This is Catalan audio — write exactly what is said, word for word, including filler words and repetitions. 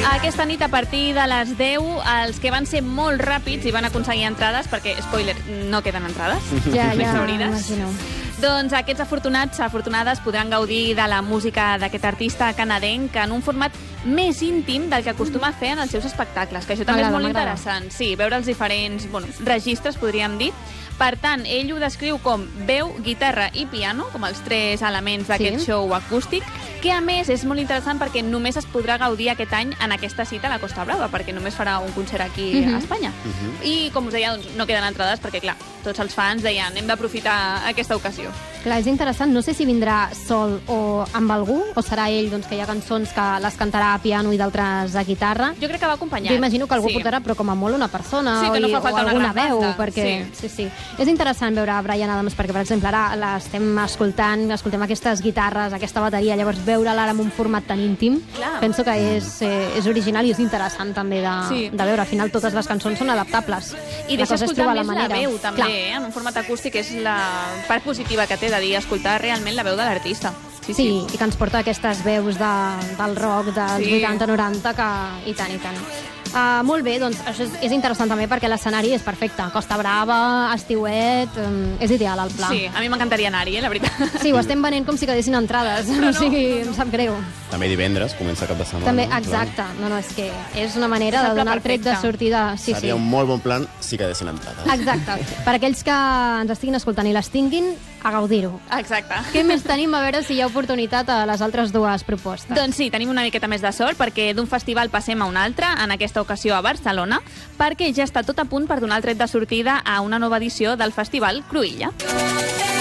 Aquesta nit, a partir de les deu, els que van ser molt ràpids i van aconseguir entrades, perquè, spoiler, no queden entrades. Ja, ja, exhaurides. m'imagino. Doncs aquests afortunats, afortunades, podran gaudir de la música d'aquest artista canadenc en un format més íntim del que acostuma a fer en els seus espectacles, que això també és molt interessant. Sí, veure els diferents bueno, registres, podríem dir. Per tant, ell ho descriu com veu, guitarra i piano, com els tres elements d'aquest Sí. show acústic, que a més és molt interessant perquè només es podrà gaudir aquest any en aquesta cita a la Costa Brava, perquè només farà un concert aquí Mhm. a Espanya. I, com us deia, doncs, no queden entrades perquè, clar, tots els fans deien hem d'aprofitar aquesta ocasió. Clar, és interessant. No sé si vindrà sol o amb algú, o serà ell doncs, que hi ha cançons que les cantarà a piano i d'altres a guitarra. Jo crec que va acompanyat. Jo imagino que algú sí. portarà, però com a molt una persona Sí, que no o, fa falta o una alguna gran veu. banda. Perquè, Sí. sí, sí. És interessant veure Bryan Adams perquè, per exemple, ara l'estem escoltant, escoltem aquestes guitarres, aquesta bateria, llavors veure-la ara en un format tan íntim, Clar. penso que és, eh, és original i és interessant també de, Sí. de veure. Al final totes les cançons són adaptables. I La deixa cosa és escoltar trobar més la, manera. veu, també, Clar. eh? En un format acústic és la part positiva que té de dir escoltar realment la veu de l'artista. Sí, Sí, sí. i que ens porta aquestes veus de, del rock dels Sí. vuitanta noranta que... i tant, i tant. Uh, molt bé, doncs això és, és interessant també perquè l'escenari és perfecte. Costa Brava, estiuet, um, és ideal el pla. Sí, a mi m'encantaria anar-hi, eh, la veritat. Sí, ho estem venent com si quedessin entrades, Però o no. sigui, em sap greu. També divendres, comença cap de setmana. També, clar. exacte. No, no, és que és una manera És el de pla donar el tret de perfecte. sortida. Sí, Seria sí. un molt bon plan si quedessin entrades. Exacte. Per aquells que ens estiguin escoltant i les tinguin, a gaudir-ho. Exacte. Què més tenim? A veure si hi ha oportunitat a les altres dues propostes. Doncs sí, tenim una miqueta més de sort perquè d'un festival passem a un altre, en aquesta ocasió a Barcelona, perquè ja està tot a punt per donar el tret de sortida a una nova edició del festival Cruïlla.